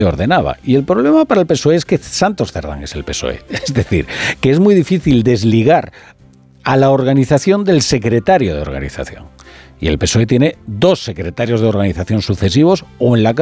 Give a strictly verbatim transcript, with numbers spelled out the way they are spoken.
ordenaba. Y el problema para el P S O E es que Santos Cerdán es el P S O E. Es decir, que es muy difícil desligar a la organización del secretario de organización. Y el P S O E tiene dos secretarios de organización sucesivos, o en la